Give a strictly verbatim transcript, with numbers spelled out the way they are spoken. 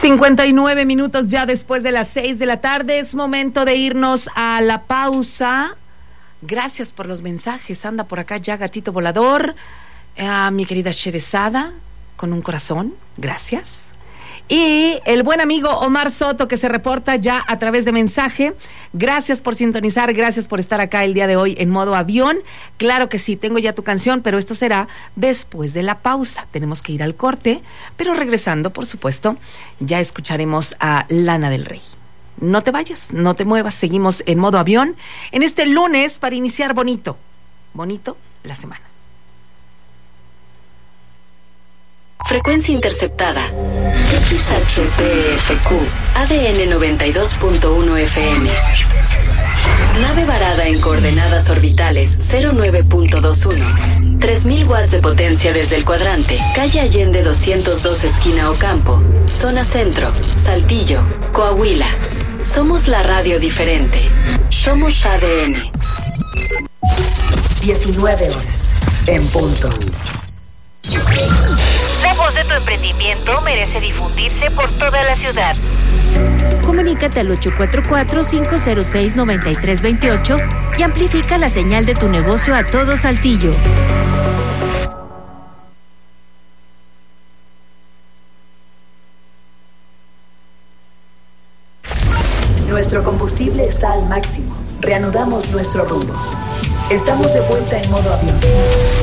cincuenta y nueve minutos ya después de las seis de la tarde. Es momento de irnos a la pausa. Gracias por los mensajes. Anda por acá ya Gatito Volador. A mi querida Sherezada, con un corazón. Gracias. Y el buen amigo Omar Soto, que se reporta ya a través de mensaje. Gracias por sintonizar, gracias por estar acá el día de hoy en modo avión. Claro que sí, tengo ya tu canción, pero esto será después de la pausa. Tenemos que ir al corte, pero regresando, por supuesto, ya escucharemos a Lana del Rey. No te vayas, no te muevas, seguimos en modo avión en este lunes para iniciar bonito, bonito la semana. Frecuencia interceptada. X H P F Q A D N noventa y dos punto uno F M. Nave varada en coordenadas orbitales cero nueve punto veintiuno. tres mil watts de potencia desde el cuadrante. Calle Allende doscientos dos esquina Ocampo. Zona Centro. Saltillo. Coahuila. Somos la radio diferente. Somos A D N. diecinueve horas. En punto. La voz de tu emprendimiento merece difundirse por toda la ciudad. Comunícate al ocho cuatro cuatro, cinco cero seis, nueve tres dos ocho y amplifica la señal de tu negocio a todo Saltillo. Nuestro combustible está al máximo. Reanudamos nuestro rumbo. Estamos de vuelta en modo avión.